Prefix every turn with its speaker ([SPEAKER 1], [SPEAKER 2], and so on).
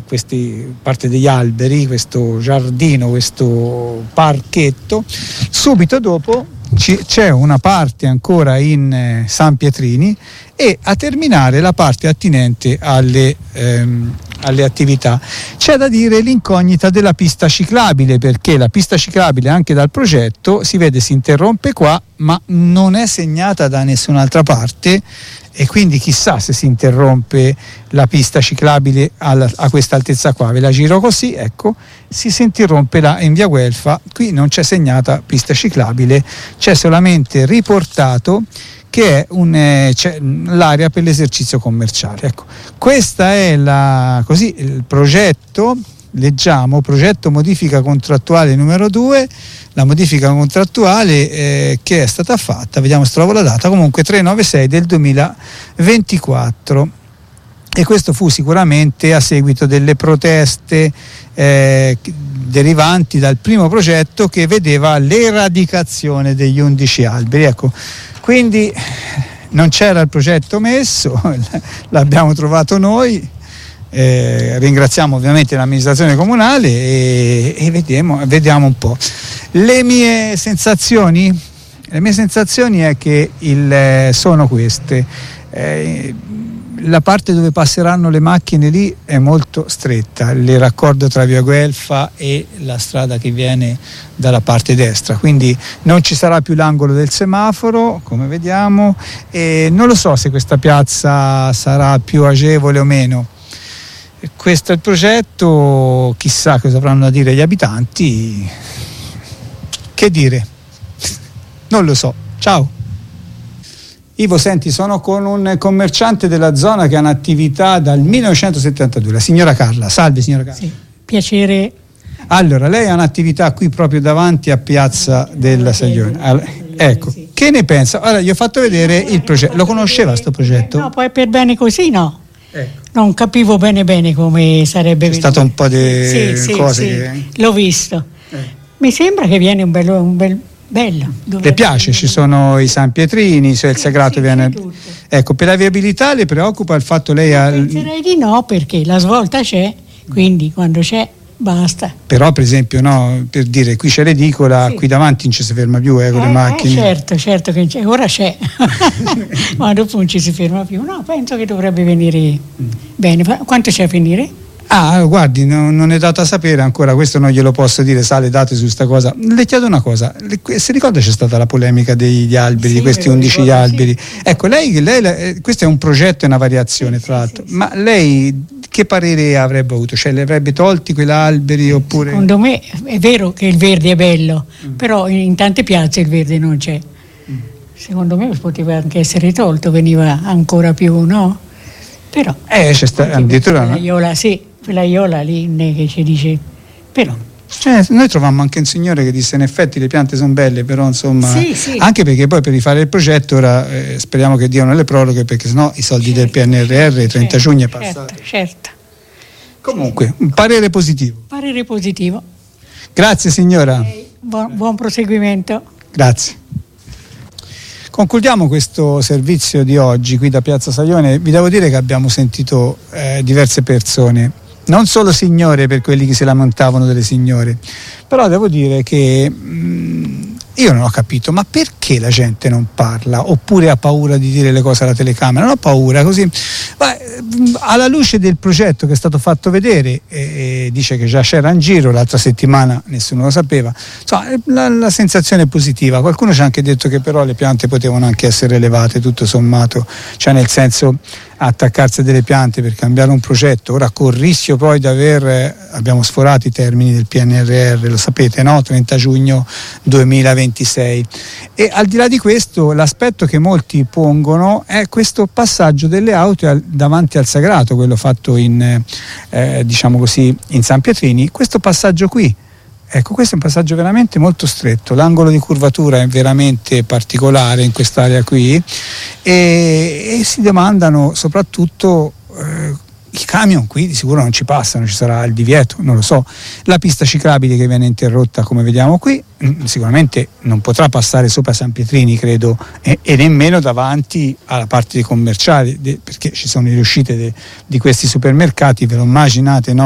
[SPEAKER 1] parte degli alberi, questo giardino, questo parchetto. Subito dopo c'è una parte ancora in San Pietrini e a terminare la parte attinente alle attività. C'è da dire l'incognita della pista ciclabile, perché la pista ciclabile anche dal progetto si vede si interrompe qua, ma non è segnata da nessun'altra parte, e quindi chissà se si interrompe la pista ciclabile a questa altezza qua. Ve la giro così, ecco, si interrompe là in via Guelfa. Qui non c'è segnata pista ciclabile, c'è solamente riportato che è l'area per l'esercizio commerciale. Ecco, questa è il progetto. Leggiamo progetto modifica contrattuale numero 2, la modifica contrattuale che è stata fatta, vediamo se trovo la data, comunque 396 del 2024, e questo fu sicuramente a seguito delle proteste derivanti dal primo progetto che vedeva l'eradicazione degli 11 alberi. Ecco, quindi non c'era il progetto messo, l'abbiamo trovato noi. Ringraziamo ovviamente l'amministrazione comunale e vediamo un po'. Le mie sensazioni è che sono queste. La parte dove passeranno le macchine lì è molto stretta, il raccordo tra via Guelfa e la strada che viene dalla parte destra, quindi non ci sarà più l'angolo del semaforo, come vediamo, e non lo so se questa piazza sarà più agevole o meno. Questo è il progetto, chissà cosa avranno da dire gli abitanti. Che dire? Non lo so. Ciao. Ivo, senti, sono con un commerciante della zona che ha un'attività dal 1972, la signora Carla. Salve signora Carla.
[SPEAKER 2] Sì, piacere.
[SPEAKER 1] Allora, lei ha un'attività qui proprio davanti a Piazza della Saglione. Allora, ecco, sì. Che ne pensa? Allora, gli ho fatto vedere il progetto. Lo conosceva sto progetto?
[SPEAKER 2] No, poi per bene così no.
[SPEAKER 1] Ecco.
[SPEAKER 2] Non capivo bene come sarebbe venuto.
[SPEAKER 1] È stato un po' di cose.
[SPEAKER 2] Sì,
[SPEAKER 1] che...
[SPEAKER 2] l'ho visto. Mi sembra che viene un bello.
[SPEAKER 1] Le piace? Ci sono i San Pietrini, cioè il Sagrato viene. Ecco, per la viabilità le preoccupa il fatto lei ha.
[SPEAKER 2] Penserei di no, perché la svolta c'è, quindi quando c'è basta.
[SPEAKER 1] Però per esempio per dire qui c'è l'edicola, qui davanti non ci si ferma più con le macchine.
[SPEAKER 2] Certo che c'è, ora c'è, ma dopo non ci si ferma più. No, penso che dovrebbe venire bene. Quanto c'è a finire?
[SPEAKER 1] Guardi, non è dato a sapere ancora, questo non glielo posso dire, sa le date su sta cosa. Le chiedo una cosa, si ricorda c'è stata la polemica degli alberi, di questi 11 alberi? Sì. Ecco, lei, questo è un progetto e una variazione tra l'altro, ma lei che parere avrebbe avuto? Cioè le avrebbe tolti quegli alberi oppure?
[SPEAKER 2] Secondo me è vero che il verde è bello, però in tante piazze il verde non c'è. Secondo me poteva anche essere tolto, veniva ancora più, no? Però
[SPEAKER 1] c'è addirittura
[SPEAKER 2] quella Iola lì che ci dice, però
[SPEAKER 1] noi trovammo anche un signore che disse in effetti le piante sono belle, però insomma
[SPEAKER 2] sì.
[SPEAKER 1] Anche perché poi per rifare il progetto ora speriamo che diano le proroghe, perché sennò i soldi del PNRR 30 giugno è passato.
[SPEAKER 2] Certo.
[SPEAKER 1] Comunque un parere positivo. Grazie signora.
[SPEAKER 2] Buon proseguimento.
[SPEAKER 1] Grazie. Concludiamo questo servizio di oggi qui da Piazza Saglione. Vi devo dire che abbiamo sentito diverse persone, non solo signore, per quelli che si lamentavano delle signore, però devo dire che io non ho capito, ma perché la gente non parla oppure ha paura di dire le cose alla telecamera? Non ho paura, così. Alla luce del progetto che è stato fatto vedere, dice che già c'era in giro, l'altra settimana nessuno lo sapeva, insomma, la sensazione è positiva. Qualcuno ci ha anche detto che però le piante potevano anche essere elevate tutto sommato, cioè nel senso attaccarsi a delle piante per cambiare un progetto, ora col rischio poi di abbiamo sforato i termini del PNRR, lo sapete, no? 30 giugno 2026, e al di là di questo l'aspetto che molti pongono è questo passaggio delle auto davanti al Sagrato, quello fatto in diciamo così in San Pietrini, questo passaggio qui. Ecco, questo è un passaggio veramente molto stretto, l'angolo di curvatura è veramente particolare in quest'area qui e si domandano soprattutto i camion qui di sicuro non ci passano, ci sarà il divieto, non lo so. La pista ciclabile che viene interrotta come vediamo qui sicuramente non potrà passare sopra San Pietrini, credo, e nemmeno davanti alla parte dei commerciali, perché ci sono le uscite di questi supermercati, ve lo immaginate, no?